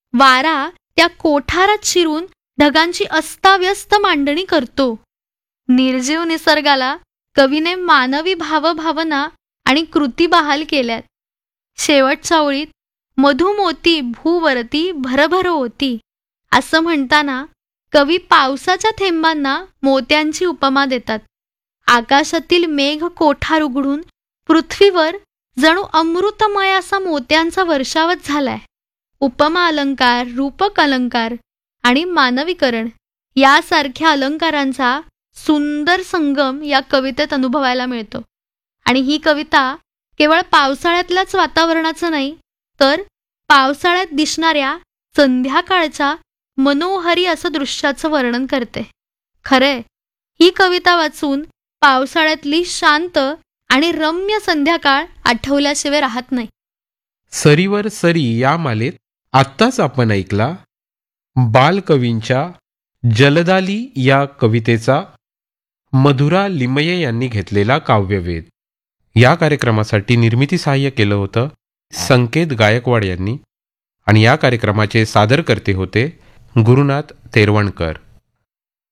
वारा त्या कोठारात शिरून ढगांची अस्ताव्यस्त मांडणी करतो. निर्जीव निसर्गाला कवीने मानवी भावभावना आणि कृती बहाल केल्यात. शेवटच्या ओळीत मधुमोती भूवरती भरभर होती असं म्हणताना कवी पावसाच्या थेंबांना मोत्यांची उपमा देतात. आकाशातील मेघ कोठार उघडून पृथ्वीवर जणू अमृतमय असा मोत्यांचा वर्षावच झालाय. उपमा अलंकार, रूपक अलंकार आणि मानवीकरण यासारख्या अलंकारांचा सुंदर संगम या कवितेत अनुभवायला मिळतो. आणि ही कविता केवळ पावसाळ्यातल्याच वातावरणाचं नाही, तर पावसाळ्यात दिसणाऱ्या संध्याकाळच्या मनोहरी असं दृश्याचं वर्णन करते. खरंय, ही कविता वाचून पावसाळ्यातली शांत आणि रम्य संध्याकाळ आठवल्याशिवाय राहत नाही. सरीवर सरी या मालेत आत्ताच आपण ऐकला बालकवींच्या जलदाली या कवितेचा मधुरा लिमये यांनी घेतलेला काव्यवेध. या कार्यक्रमासाठी निर्मिती सहाय्य केलं होतं संकेत गायकवाड यांनी आणि या कार्यक्रमाचे सादरकर्ते होते गुरुनाथ तेरवणकर.